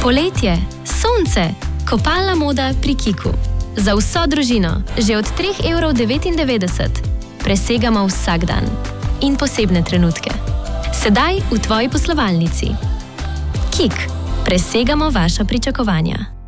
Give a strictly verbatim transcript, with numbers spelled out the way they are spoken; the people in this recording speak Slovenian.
Poletje, sonce, kopalna moda pri Kiku. Za vso družino, že od tri evre devetindevetdeset. Presegamo vsak dan. In posebne trenutke. Sedaj v tvoji poslovalnici. Kik, presegamo vaša pričakovanja.